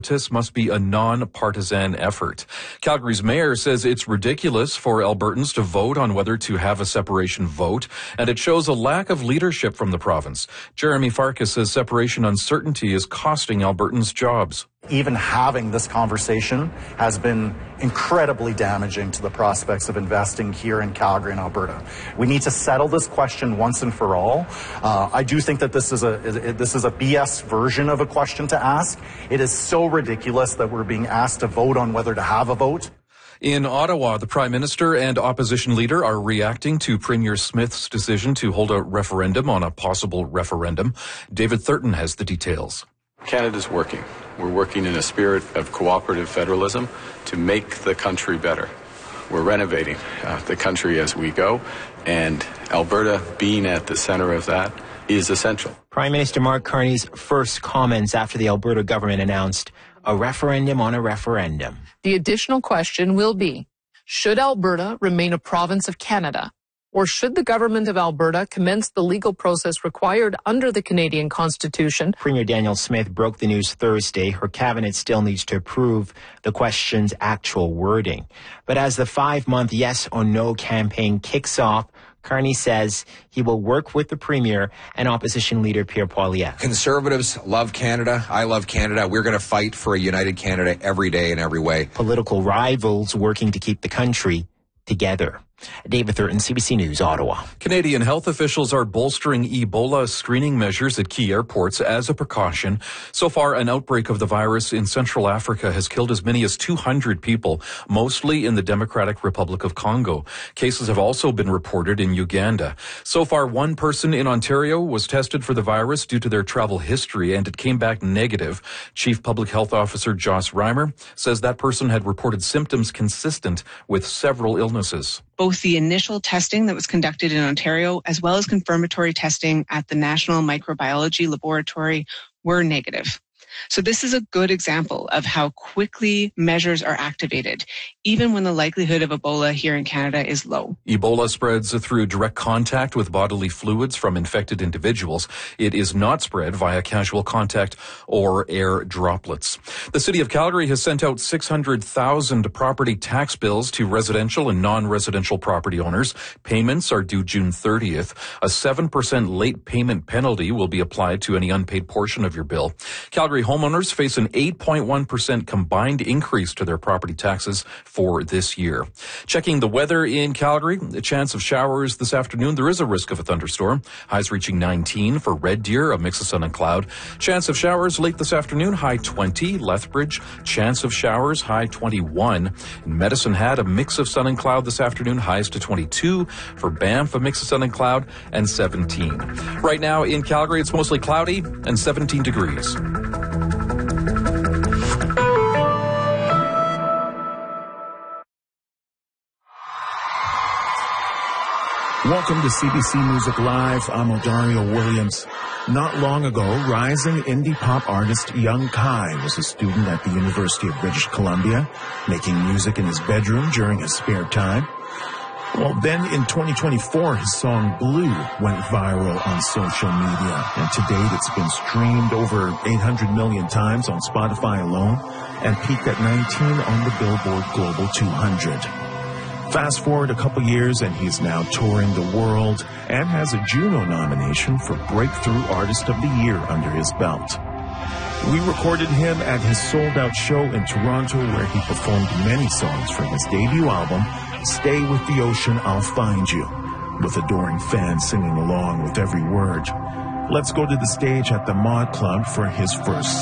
This must be a non-partisan effort. Calgary's mayor says it's ridiculous for Albertans to vote on whether to have a separation vote, and it shows a lack of leadership from the province. Jeremy Farkas says separation uncertainty is costing Albertans jobs. Even having this conversation has been incredibly damaging to the prospects of investing here in Calgary and Alberta. We need to settle this question once and for all. I do think that this is a BS version of a question to ask. It is so ridiculous that we're being asked to vote on whether to have a vote. In Ottawa, the Prime Minister and opposition leader are reacting to Premier Smith's decision to hold a referendum on a possible referendum. David Thurton has the details. Canada's working. We're working in a spirit of cooperative federalism to make the country better. We're renovating the country as we go, and Alberta being at the center of that is essential. Prime Minister Mark Carney's first comments after the Alberta government announced a referendum on a referendum. The additional question will be, should Alberta remain a province of Canada? Or should the government of Alberta commence the legal process required under the Canadian Constitution? Premier Danielle Smith broke the news Thursday. Her cabinet still needs to approve the question's actual wording. But as the 5-month yes or no campaign kicks off, Carney says he will work with the Premier and opposition leader Pierre Poilievre. Conservatives love Canada. I love Canada. We're going to fight for a united Canada every day in every way. Political rivals working to keep the country together. David Thurton, CBC News, Ottawa. Canadian health officials are bolstering Ebola screening measures at key airports as a precaution. So far, an outbreak of the virus in Central Africa has killed as many as 200 people, mostly in the Democratic Republic of Congo. Cases have also been reported in Uganda. So far, one person in Ontario was tested for the virus due to their travel history, and it came back negative. Chief Public Health Officer Joss Reimer says that person had reported symptoms consistent with several illnesses. Both the initial testing that was conducted in Ontario as well as confirmatory testing at the National Microbiology Laboratory were negative. So this is a good example of how quickly measures are activated, even when the likelihood of Ebola here in Canada is low. Ebola spreads through direct contact with bodily fluids from infected individuals. It is not spread via casual contact or air droplets. The City of Calgary has sent out 600,000 property tax bills to residential and non-residential property owners. Payments are due June 30th. A 7% late payment penalty will be applied to any unpaid portion of your bill. Calgary homeowners face an 8.1% combined increase to their property taxes for this year. Checking the weather in Calgary, the chance of showers this afternoon. There is a risk of a thunderstorm. Highs reaching 19 for Red Deer, a mix of sun and cloud. Chance of showers late this afternoon, high 20. Lethbridge, chance of showers, high 21. In Medicine Hat, a mix of sun and cloud this afternoon, highs to 22. For Banff, a mix of sun and cloud, and 17. Right now in Calgary, it's mostly cloudy and 17 degrees. Welcome to CBC Music Live. I'm Odario Williams. Not long ago, rising indie pop artist Young Kai was a student at the University of British Columbia, making music in his bedroom during his spare time. Well, then in 2024, his song Blue went viral on social media, and to date it's been streamed over 800 million times on Spotify alone and peaked at 19 on the Billboard Global 200. Fast forward a couple years and he's now touring the world and has a Juno nomination for Breakthrough Artist of the Year under his belt. We recorded him at his sold-out show in Toronto where he performed many songs from his debut album, Stay With the Ocean, I'll Find You, with adoring fans singing along with every word. Let's go to the stage at the Mod Club for his first